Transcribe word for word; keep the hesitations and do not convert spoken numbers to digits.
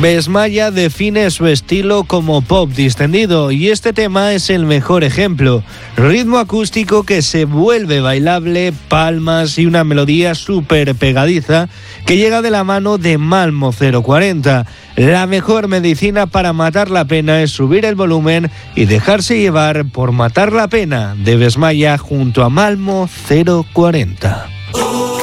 Besmaya define su estilo como pop distendido y este tema es el mejor ejemplo. Ritmo acústico que se vuelve bailable, palmas y una melodía súper pegadiza que llega de la mano de Malmo cero cuarenta. La mejor medicina para matar la pena es subir el volumen y dejarse llevar por Matar la Pena de Besmaya junto a Malmo cero cuarenta.